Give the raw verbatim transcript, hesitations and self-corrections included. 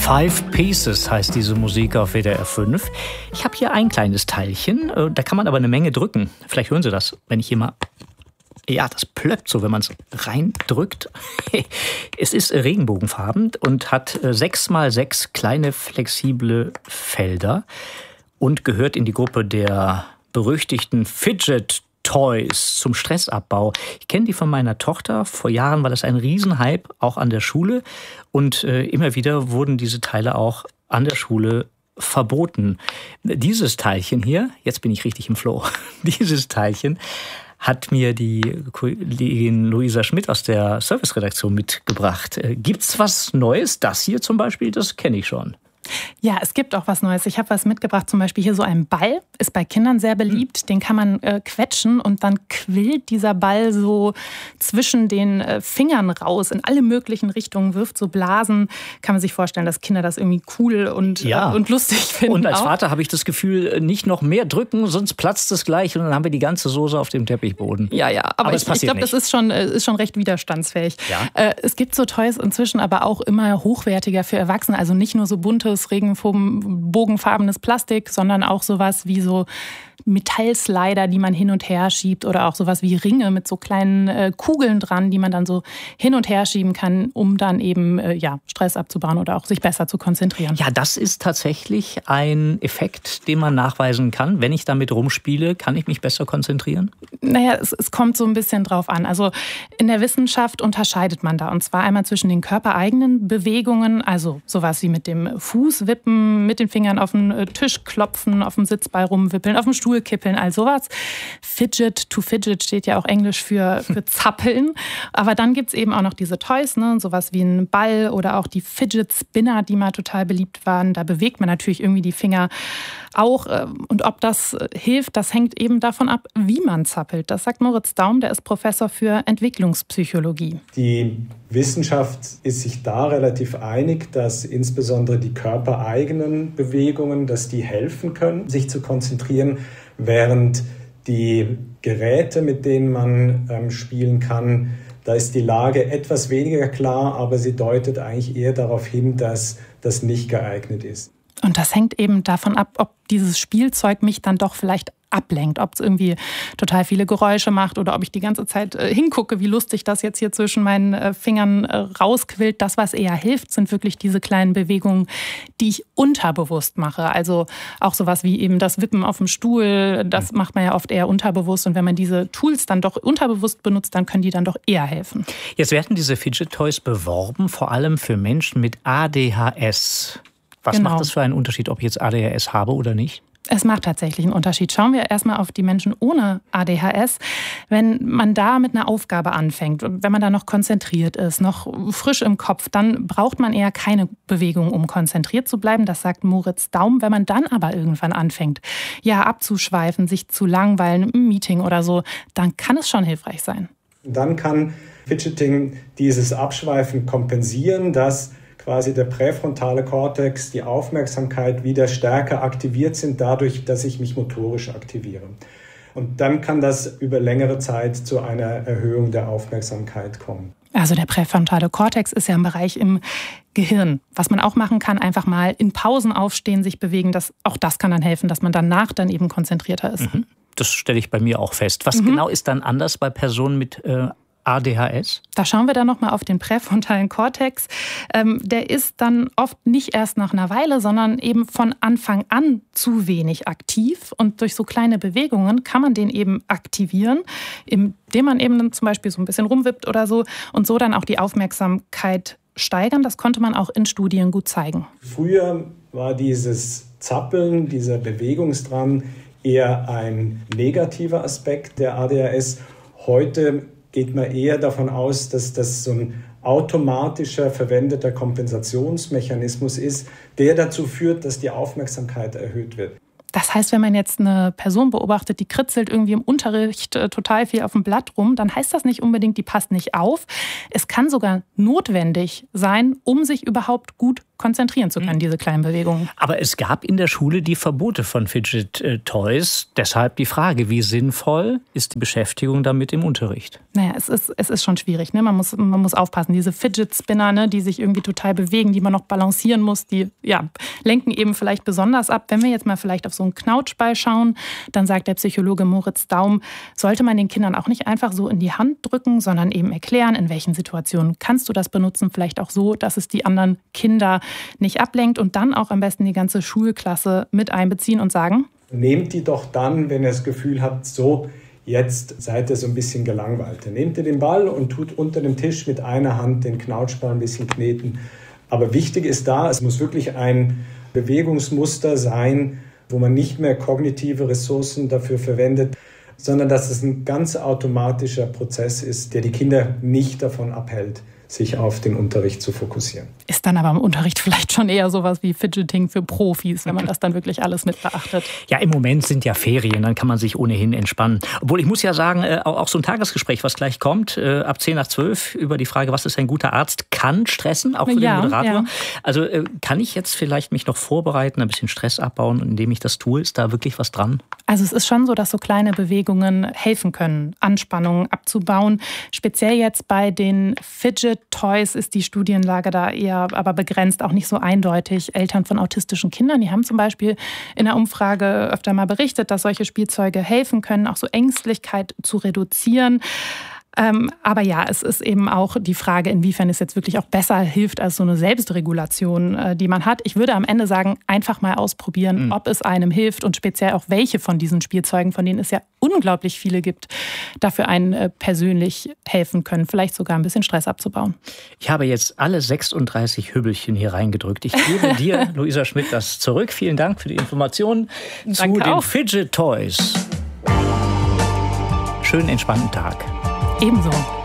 Five Pieces heißt diese Musik auf W D R fünf. Ich habe hier ein kleines Teilchen, da kann man aber eine Menge drücken. Vielleicht hören Sie das, wenn ich hier mal... Ja, das plöppt so, wenn man es reindrückt. Es ist regenbogenfarben und hat sechs mal sechs kleine flexible Felder und gehört in die Gruppe der berüchtigten Fidget Toys zum Stressabbau. Ich kenne die von meiner Tochter. Vor Jahren war das ein Riesenhype, auch an der Schule. Und äh, immer wieder wurden diese Teile auch an der Schule verboten. Dieses Teilchen hier, jetzt bin ich richtig im Flow, dieses Teilchen hat mir die Kollegin Luisa Schmidt aus der Serviceredaktion mitgebracht. Gibt's was Neues? Das hier zum Beispiel, das kenne ich schon. Ja, es gibt auch was Neues. Ich habe was mitgebracht, zum Beispiel hier so ein Ball, ist bei Kindern sehr beliebt. Den kann man äh, quetschen und dann quillt dieser Ball so zwischen den äh, Fingern raus, in alle möglichen Richtungen, wirft so Blasen. Kann man sich vorstellen, dass Kinder das irgendwie cool und, ja. äh, und lustig finden. Und als auch. Vater habe ich das Gefühl, nicht noch mehr drücken, sonst platzt es gleich und dann haben wir die ganze Soße auf dem Teppichboden. Ja, ja, aber, aber ich, ich glaube, das ist schon, ist schon recht widerstandsfähig. Ja. Äh, es gibt so Toys inzwischen aber auch immer hochwertiger für Erwachsene, also nicht nur so bunte regenbogenfarbenes Plastik, sondern auch sowas wie so Metallslider, die man hin und her schiebt oder auch sowas wie Ringe mit so kleinen äh, Kugeln dran, die man dann so hin und her schieben kann, um dann eben äh, ja, Stress abzubauen oder auch sich besser zu konzentrieren. Ja, das ist tatsächlich ein Effekt, den man nachweisen kann. Wenn ich damit rumspiele, kann ich mich besser konzentrieren? Naja, es, es kommt so ein bisschen drauf an. Also in der Wissenschaft unterscheidet man da. Und zwar einmal zwischen den körpereigenen Bewegungen, also sowas wie mit dem Fuß wippen, mit den Fingern auf den Tisch klopfen, auf dem Sitzball rumwippeln, auf dem Stuhl kippeln, all sowas. Fidget to Fidget steht ja auch Englisch für, für Zappeln. Aber dann gibt es eben auch noch diese Toys, ne? Sowas wie ein Ball oder auch die Fidget Spinner, die mal total beliebt waren. Da bewegt man natürlich irgendwie die Finger auch. Und ob das hilft, das hängt eben davon ab, wie man zappelt. Das sagt Moritz Daum, der ist Professor für Entwicklungspsychologie. Die Wissenschaft ist sich da relativ einig, dass insbesondere die körpereigenen Bewegungen, dass die helfen können, sich zu konzentrieren, während die Geräte, mit denen man ähm, spielen kann, da ist die Lage etwas weniger klar, aber sie deutet eigentlich eher darauf hin, dass das nicht geeignet ist. Und das hängt eben davon ab, ob dieses Spielzeug mich dann doch vielleicht ablenkt, ob es irgendwie total viele Geräusche macht oder ob ich die ganze Zeit äh, hingucke, wie lustig das jetzt hier zwischen meinen äh, Fingern äh, rausquillt. Das, was eher hilft, sind wirklich diese kleinen Bewegungen, die ich unterbewusst mache. Also auch sowas wie eben das Wippen auf dem Stuhl, das macht man ja oft eher unterbewusst. Und wenn man diese Tools dann doch unterbewusst benutzt, dann können die dann doch eher helfen. Jetzt werden diese Fidget Toys beworben, vor allem für Menschen mit A D H S. Was genau. macht das für einen Unterschied, ob ich jetzt A D H S habe oder nicht? Es macht tatsächlich einen Unterschied. Schauen wir erstmal auf die Menschen ohne A D H S. Wenn man da mit einer Aufgabe anfängt, wenn man da noch konzentriert ist, noch frisch im Kopf, dann braucht man eher keine Bewegung, um konzentriert zu bleiben. Das sagt Moritz Daum. Wenn man dann aber irgendwann anfängt, ja, abzuschweifen, sich zu langweilen im Meeting oder so, dann kann es schon hilfreich sein. Dann kann Fidgeting dieses Abschweifen kompensieren, dass quasi der präfrontale Kortex, die Aufmerksamkeit wieder stärker aktiviert sind, dadurch, dass ich mich motorisch aktiviere. Und dann kann das über längere Zeit zu einer Erhöhung der Aufmerksamkeit kommen. Also der präfrontale Kortex ist ja ein Bereich im Gehirn. Was man auch machen kann, einfach mal in Pausen aufstehen, sich bewegen. Das, auch das kann dann helfen, dass man danach dann eben konzentrierter ist. Mhm. Das stelle ich bei mir auch fest. Was mhm. genau ist dann anders bei Personen mit äh, A D H S? Da schauen wir dann nochmal auf den präfrontalen Kortex. Ähm, der ist dann oft nicht erst nach einer Weile, sondern eben von Anfang an zu wenig aktiv. Und durch so kleine Bewegungen kann man den eben aktivieren, indem man eben dann zum Beispiel so ein bisschen rumwippt oder so und so dann auch die Aufmerksamkeit steigern. Das konnte man auch in Studien gut zeigen. Früher war dieses Zappeln, dieser Bewegungsdrang eher ein negativer Aspekt der A D H S. Heute geht man eher davon aus, dass das so ein automatischer verwendeter Kompensationsmechanismus ist, der dazu führt, dass die Aufmerksamkeit erhöht wird. Das heißt, wenn man jetzt eine Person beobachtet, die kritzelt irgendwie im Unterricht total viel auf dem Blatt rum, dann heißt das nicht unbedingt, die passt nicht auf. Es kann sogar notwendig sein, um sich überhaupt gut konzentrieren zu können, diese kleinen Bewegungen. Aber es gab in der Schule die Verbote von Fidget Toys. Deshalb die Frage, wie sinnvoll ist die Beschäftigung damit im Unterricht? Naja, es ist, es ist schon schwierig. Ne? Man muss, man muss aufpassen. Diese Fidget Spinner, ne, die sich irgendwie total bewegen, die man noch balancieren muss, die ja, lenken eben vielleicht besonders ab. Wenn wir jetzt mal vielleicht auf so einen Knautschball schauen, dann sagt der Psychologe Moritz Daum, sollte man den Kindern auch nicht einfach so in die Hand drücken, sondern eben erklären, in welchen Situationen kannst du das benutzen. Vielleicht auch so, dass es die anderen Kinder nicht ablenkt und dann auch am besten die ganze Schulklasse mit einbeziehen und sagen: Nehmt die doch dann, wenn ihr das Gefühl habt, so, jetzt seid ihr so ein bisschen gelangweilt. Nehmt ihr den Ball und tut unter dem Tisch mit einer Hand den Knautschball ein bisschen kneten. Aber wichtig ist da, es muss wirklich ein Bewegungsmuster sein, wo man nicht mehr kognitive Ressourcen dafür verwendet, sondern dass es ein ganz automatischer Prozess ist, der die Kinder nicht davon abhält, sich auf den Unterricht zu fokussieren. Ist dann aber im Unterricht vielleicht schon eher sowas wie Fidgeting für Profis, wenn man das dann wirklich alles mit beachtet. Ja, im Moment sind ja Ferien, dann kann man sich ohnehin entspannen. Obwohl, ich muss ja sagen, auch so ein Tagesgespräch, was gleich kommt, ab zehn nach zwölf, über die Frage, was ist ein guter Arzt, kann stressen, auch für ja, den Moderator. Ja. Also kann ich jetzt vielleicht mich noch vorbereiten, ein bisschen Stress abbauen, indem ich das tue? Ist da wirklich was dran? Also es ist schon so, dass so kleine Bewegungen helfen können, Anspannungen abzubauen. Speziell jetzt bei den Fidget Toys ist die Studienlage da eher aber begrenzt, auch nicht so eindeutig. Eltern von autistischen Kindern, die haben zum Beispiel in der Umfrage öfter mal berichtet, dass solche Spielzeuge helfen können, auch so Ängstlichkeit zu reduzieren. Ähm, aber ja, es ist eben auch die Frage, inwiefern es jetzt wirklich auch besser hilft als so eine Selbstregulation, äh, die man hat. Ich würde am Ende sagen, einfach mal ausprobieren, mhm. ob es einem hilft und speziell auch welche von diesen Spielzeugen, von denen es ja unglaublich viele gibt, dafür einen äh, persönlich helfen können, vielleicht sogar ein bisschen Stress abzubauen. Ich habe jetzt alle sechsunddreißig Hübbelchen hier reingedrückt. Ich gebe dir, Luisa Schmidt, das zurück. Vielen Dank für die Informationen zu den auch. Fidget Toys. Schönen entspannten Tag. Ebenso.